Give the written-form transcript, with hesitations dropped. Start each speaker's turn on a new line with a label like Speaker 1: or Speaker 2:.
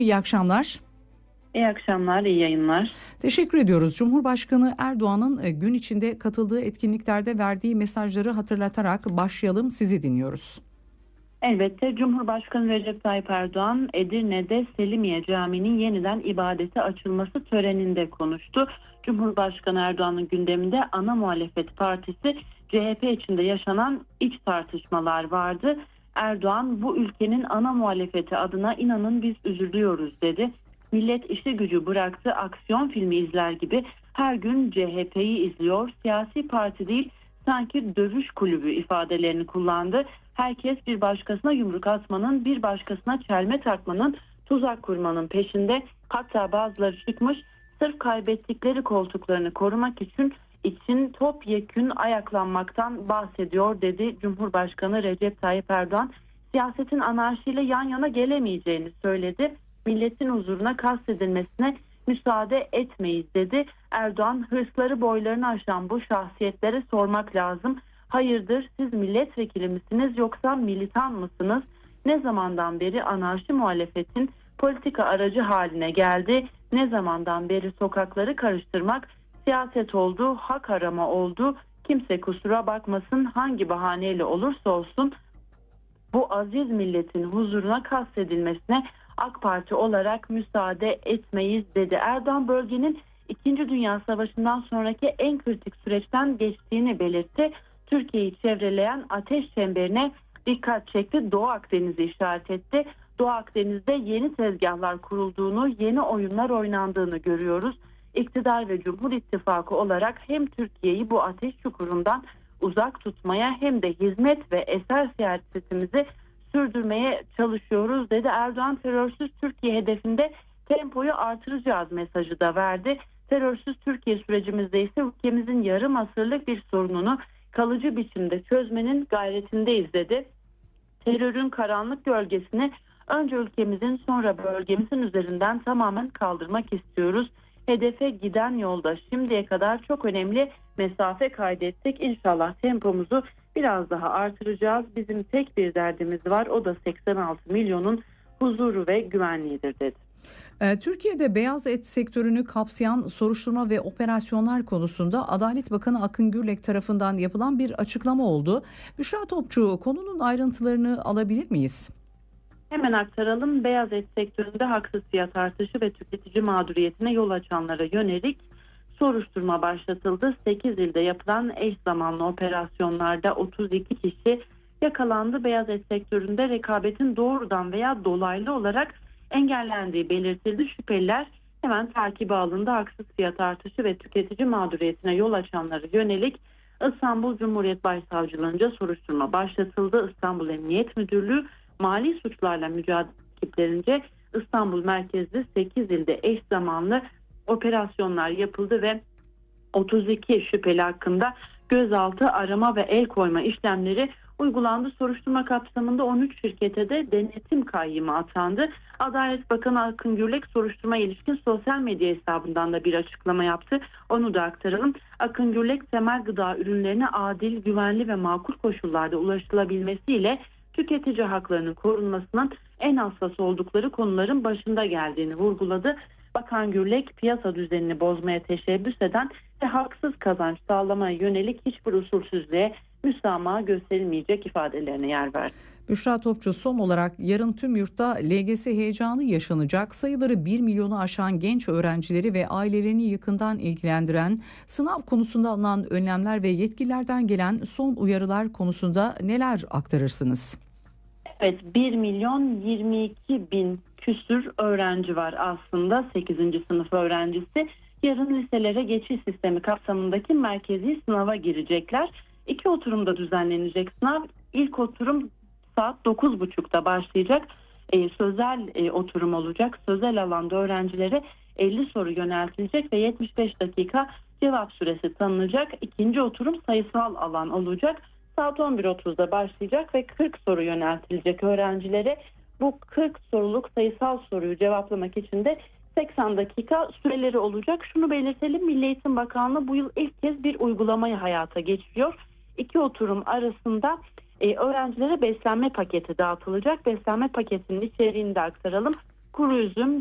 Speaker 1: İyi akşamlar.
Speaker 2: İyi akşamlar, iyi yayınlar.
Speaker 1: Teşekkür ediyoruz. Cumhurbaşkanı Erdoğan'ın gün içinde katıldığı etkinliklerde verdiği mesajları hatırlatarak başlayalım. Sizi dinliyoruz.
Speaker 2: Elbette Cumhurbaşkanı Recep Tayyip Erdoğan Edirne'de Selimiye Camii'nin yeniden ibadete açılması töreninde konuştu. Cumhurbaşkanı Erdoğan'ın gündeminde ana muhalefet partisi CHP içinde yaşanan iç tartışmalar vardı. Erdoğan bu ülkenin ana muhalefeti adına inanın biz üzülüyoruz dedi. Millet işi gücü bıraktı, aksiyon filmi izler gibi her gün CHP'yi izliyor. Siyasi parti değil sanki dövüş kulübü ifadelerini kullandı. Herkes bir başkasına yumruk atmanın, bir başkasına çelme takmanın, tuzak kurmanın peşinde. Hatta bazıları çıkmış sırf kaybettikleri koltuklarını korumak için topyekün ayaklanmaktan bahsediyor dedi Cumhurbaşkanı Recep Tayyip Erdoğan. Siyasetin anarşiyle yan yana gelemeyeceğini söyledi. Milletin huzuruna kastedilmesine müsaade etmeyiz dedi. Erdoğan hırsları boylarını aşan bu şahsiyetlere sormak lazım. Hayırdır siz milletvekili misiniz yoksa militan mısınız? Ne zamandan beri anarşi muhalefetin politika aracı haline geldi? Ne zamandan beri sokakları karıştırmak siyaset oldu, hak arama oldu? Kimse kusura bakmasın, hangi bahaneyle olursa olsun bu aziz milletin huzuruna kastedilmesine AK Parti olarak müsaade etmeyiz dedi. Erdoğan bölgenin 2. Dünya Savaşı'ndan sonraki en kritik süreçten geçtiğini belirtti. Türkiye'yi çevreleyen ateş çemberine dikkat çekti. Doğu Akdeniz'i işaret etti. Doğu Akdeniz'de yeni tezgahlar kurulduğunu, yeni oyunlar oynandığını görüyoruz. İktidar ve Cumhur İttifakı olarak hem Türkiye'yi bu ateş çukurundan uzak tutmaya hem de hizmet ve eser siyasetimizi sürdürmeye çalışıyoruz dedi. Erdoğan terörsüz Türkiye hedefinde tempoyu artıracağız mesajı da verdi. Terörsüz Türkiye sürecimizde ise ülkemizin yarım asırlık bir sorununu kalıcı biçimde çözmenin gayretindeyiz dedi. Terörün karanlık gölgesini önce ülkemizin sonra bölgemizin üzerinden tamamen kaldırmak istiyoruz. Hedefe giden yolda şimdiye kadar çok önemli mesafe kaydettik. İnşallah tempomuzu biraz daha artıracağız. Bizim tek bir derdimiz var. O da 86 milyonun huzuru ve güvenliğidir dedi.
Speaker 1: Türkiye'de beyaz et sektörünü kapsayan soruşturma ve operasyonlar konusunda Adalet Bakanı Akın Gürlek tarafından yapılan bir açıklama oldu. Büşra Topçu, konunun ayrıntılarını alabilir miyiz?
Speaker 2: Hemen aktaralım. Beyaz et sektöründe haksız fiyat artışı ve tüketici mağduriyetine yol açanlara yönelik soruşturma başlatıldı. 8 ilde yapılan eş zamanlı operasyonlarda 32 kişi yakalandı. Beyaz et sektöründe rekabetin doğrudan veya dolaylı olarak engellendiği belirtildi. Şüpheliler hemen takibe alındı. Haksız fiyat artışı ve tüketici mağduriyetine yol açanlara yönelik İstanbul Cumhuriyet Başsavcılığınca soruşturma başlatıldı. İstanbul Emniyet Müdürlüğü Mali Suçlarla Mücadele ekiplerince İstanbul merkezli 8 ilde eş zamanlı operasyonlar yapıldı ve 32 şüpheli hakkında gözaltı, arama ve el koyma işlemleri uygulandı. Soruşturma kapsamında 13 şirkete de denetim kayyımı atandı. Adalet Bakanı Akın Gürlek soruşturma ilişkin sosyal medya hesabından da bir açıklama yaptı. Onu da aktaralım. Akın Gürlek temel gıda ürünlerine adil, güvenli ve makul koşullarda ulaşılabilmesiyle tüketici haklarının korunmasının en hassas oldukları konuların başında geldiğini vurguladı. Bakan Gürlek piyasa düzenini bozmaya teşebbüs eden ve haksız kazanç sağlamaya yönelik hiçbir usulsüzlüğe müsamaha gösterilmeyecek ifadelerine yer verdi.
Speaker 1: Büşra Topçu, son olarak yarın tüm yurtta LGS heyecanı yaşanacak. Sayıları 1 milyonu aşan genç öğrencileri ve ailelerini yakından ilgilendiren sınav konusunda alınan önlemler ve yetkililerden gelen son uyarılar konusunda neler aktarırsınız?
Speaker 2: Evet, 1 milyon 22 bin küsür öğrenci var aslında, 8. sınıf öğrencisi. Yarın liselere geçiş sistemi kapsamındaki merkezi sınava girecekler. 2 oturumda düzenlenecek sınav. İlk oturum saat 9.30'da başlayacak. Sözel oturum olacak. Sözel alanda öğrencilere 50 soru yöneltilecek ve 75 dakika cevap süresi tanınacak. İkinci oturum sayısal alan olacak. Saat 11.30'da başlayacak ve 40 soru yöneltilecek öğrencilere. Bu 40 soruluk sayısal soruyu cevaplamak için de 80 dakika süreleri olacak. Şunu belirtelim, Milli Eğitim Bakanlığı bu yıl ilk kez bir uygulamayı hayata geçiriyor. 2 oturum arasında öğrencilere beslenme paketi dağıtılacak. Beslenme paketinin içeriğini de aktaralım. kuru üzüm,